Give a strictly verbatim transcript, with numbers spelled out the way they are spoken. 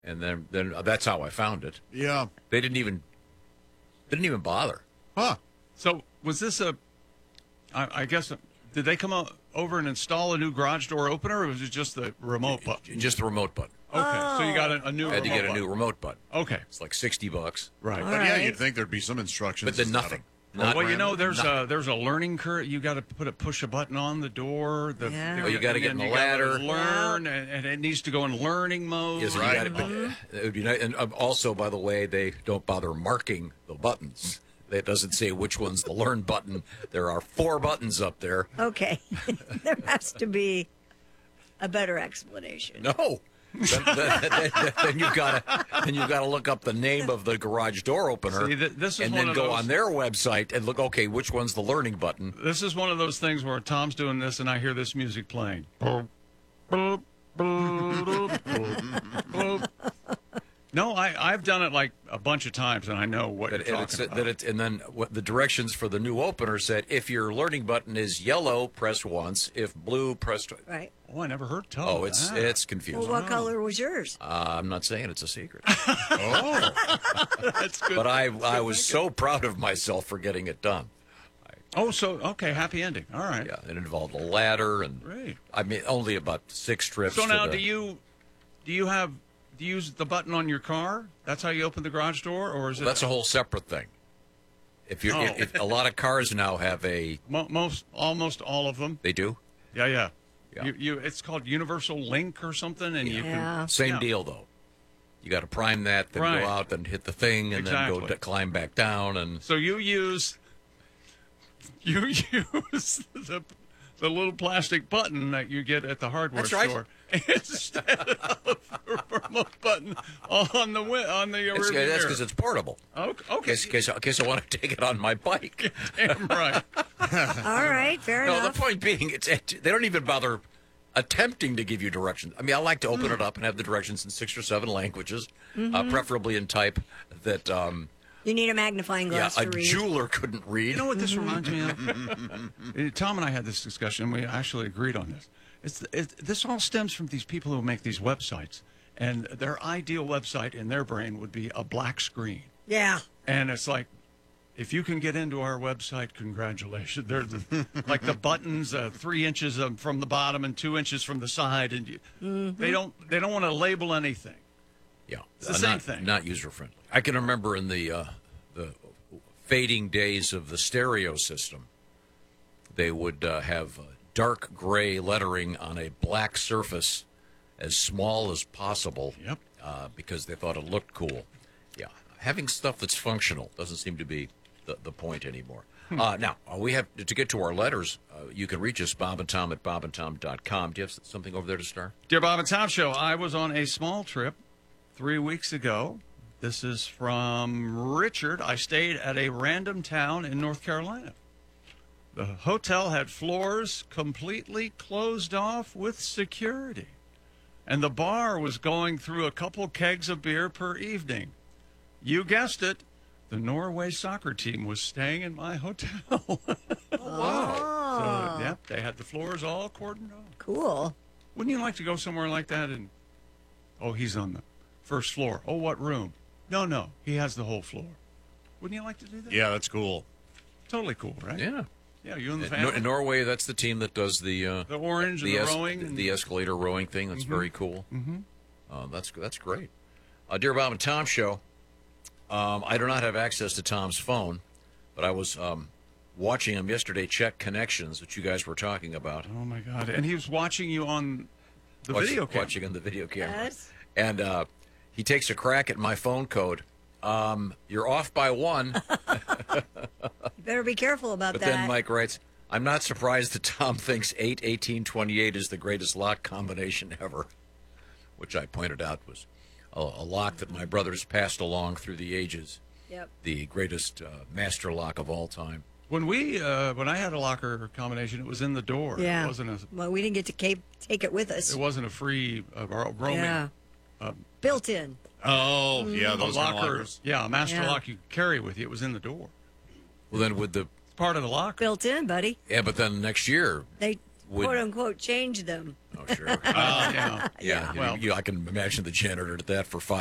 And then, then that's how I found it. Yeah. They didn't even didn't even bother. Huh. So was this a? I, I guess did they come o- over and install a new garage door opener, or was it just the remote button? Just the remote button. Okay, Oh. so you got a, a new. I had to remote get a button. new remote button. Okay, It's like sixty bucks. right. All But yeah, right. you'd think there'd be some instructions. But then as to how nothing. to- Not Well, you know, program it. there's a there's a learning curve. You got to put a push a button on the door. The, Yeah. Oh, you gotta get in and the you gotta ladder. learn, and, and it needs to go in learning mode. Yes, you Right. gotta be- it would be nice. And um, also, by the way, they don't bother marking the buttons. It doesn't say which one's the learn button. There are four buttons up there. Okay. There has to be a better explanation. No. then, then, then, then you've got to then you've got to look up the name of the garage door opener, See, th- this is and one then of go those- on their website and look. Okay, which one's the learning button? This is one of those things where Tom's doing this, and I hear this music playing. Boop, boop, boop, boop, boop. No, I, I've done it like a bunch of times, and I know what That, you're and, it's, talking about. that it, and then what the directions for the new opener said: if your learning button is yellow, press once. If blue, press twice. Right. Oh, I never heard tell Oh, of it's that. it's Well, confusing. what color was yours? Uh, I'm not saying it's a secret, Oh. That's good. but I I was so proud of myself for getting it done. Oh, so okay, happy ending. All right. Yeah, it involved a ladder, and Great. I mean only about six trips. So to now, the- do you do you have do you use the button on your car? That's how you open the garage door, or is it? That's a whole separate thing. If you, Oh. if, if a lot of cars now have a, Mo- most almost all of them. they do Yeah, yeah. Yeah. You, you it's called Universal Link or something, and you can. Yeah. same Yeah. deal though. You got to prime that, then Right. go out, then hit the thing, and then Exactly. go to climb back down, and So you use you use the the little plastic button that you get at the hardware That's right. store instead of the remote button on the wi- on the it's, rearview that's mirror. because it's portable. Okay, In okay. case, in case, in case I want to take it on my bike. Damn right. All right, fair No, the enough. point being, it's they don't even bother attempting to give you directions. I mean, I like to open it up and have the directions in six or seven languages, uh, preferably in type that, um, You need a magnifying yeah, glass a to read. jeweler couldn't read. You know what this reminds me of? Uh, Tom and I had this discussion. We actually agreed on this. It's it, this all stems from these people who make these websites, and their ideal website in their brain would be a black screen. Yeah. And it's like, if you can get into our website, congratulations. They're the, like the buttons, uh, three inches um, from the bottom and two inches from the side, and you, they don't they don't want to label anything. Yeah, It's the uh, same not, thing. Not user friendly. I can remember in the uh, the fading days of the stereo system, they would uh, have uh, dark gray lettering on a black surface, as small as possible. Yep. Uh, because they thought it looked cool. Yeah, having stuff that's functional doesn't seem to be the, the point anymore. Uh, now, uh, we have to get to our letters. Uh, you can reach us, Bob and Tom at bob and tom dot com. Do you have something over there to start? Dear Bob and Tom Show, I was on a small trip three weeks ago. This is from Richard. I stayed at a random town in North Carolina. The hotel had floors completely closed off with security, and the bar was going through a couple kegs of beer per evening. You guessed it. The Norway soccer team was staying in my hotel. Oh, So, yep, they had the floors all cordoned off. cool. Wouldn't you like to go somewhere like that and, oh, he's on the first floor. Oh, what room? No, no, he has the whole floor. Wouldn't you like to do that? Yeah, that's cool. Totally cool, right? Yeah. Yeah, you and the In, family. Nor- in Norway, that's the team that does the uh, the orange and the, the es- rowing. And the escalator rowing thing. That's very cool. Mm-hmm. Uh, that's that's great. Uh, Dear Bob and Tom Show, um, I do not have access to Tom's phone, but I was um, watching him yesterday check connections that you guys were talking about. oh, my God. And he was watching you on the Watch- video camera. Watching on the video camera. Yes. And uh, he takes a crack at my phone code. Um, you're off by one. You better be careful about But that. then Mike writes, I'm not surprised that Tom thinks eight eighteen twenty-eight is the greatest lock combination ever, which I pointed out was a, a lock that my brothers passed along through the ages, Yep. the greatest uh, master lock of all time. When we, uh, when I had a locker combination, it was in the door. Yeah. It wasn't a, Well, we didn't get to cape, take it with us. it wasn't a free uh, ro- roaming. Yeah. Built in. Oh, yeah, A those kind of locker, lockers. yeah, a master Yeah. lock you carry with you. It was in the door. Well, then with the It's part of the locker. Built in, buddy. yeah, but then next year, They Would- quote unquote changed them. Oh, sure. Uh, yeah. Yeah, Well- you, you, I can imagine the janitor at that for five.